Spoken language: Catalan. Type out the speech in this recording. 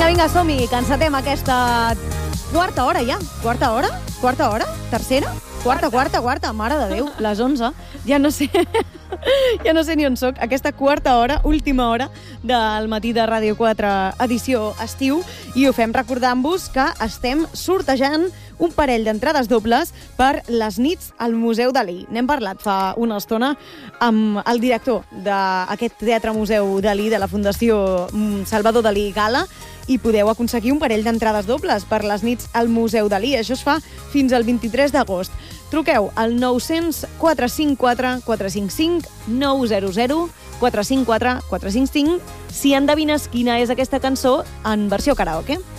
Vinga, som-hi, que encetem aquesta quarta hora ja. Quarta hora? Tercera? Quarta. Mare de Déu, les 11. Ja no sé ni on soc. Aquesta quarta hora, última hora del matí de Ràdio 4 edició estiu, i ho fem recordant-vos que estem sortejant un parell d'entrades dobles per les nits al Museu Dalí. N'hem parlat fa una estona amb el director d'aquest Teatre-Museu Dalí de la Fundació Salvador Dalí Gala, i podeu aconseguir un parell d'entrades dobles per les nits al Museu Dalí. Això es fa fins al 23 d'agost. Truqueu al 900 454 455 900 454 455 si endevines quina és aquesta cançó en versió karaoke.